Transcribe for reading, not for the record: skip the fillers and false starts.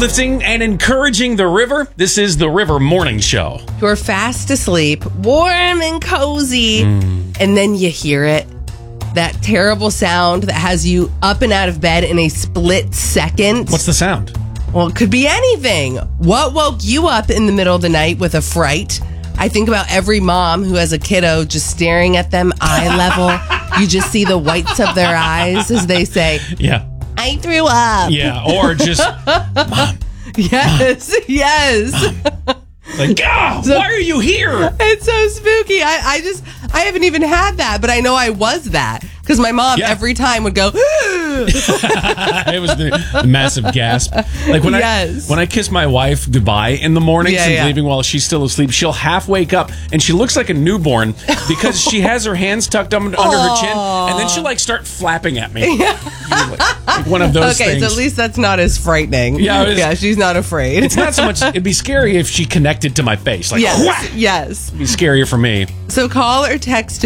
uplifting and encouraging the river. This is the River Morning Show. You're fast asleep, warm and cozy, and then you hear it. That terrible sound that has you up and out of bed in a split second. What's the sound? Well, it could be anything. What woke you up in the middle of the night with a fright? I think about every mom who has a kiddo just staring at them eye level. You just see the whites of their eyes as they say, Yeah. I threw up. Yeah, or just, Mom. Yes, yes. Like, why are you here? It's so spooky. I haven't even had that, but I know I was that. Because my mom every time would go, It was the massive gasp. Like when I kiss my wife goodbye in the mornings and leaving while she's still asleep, she'll half wake up and she looks like a newborn because she has her hands tucked under her chin, and then she'll like start flapping at me. Like one of those things. So at least that's not as frightening. Yeah, she's not afraid. It's not so much. It'd be scary if she connected to my face. Like, yes. It'd be scarier for me. So call or text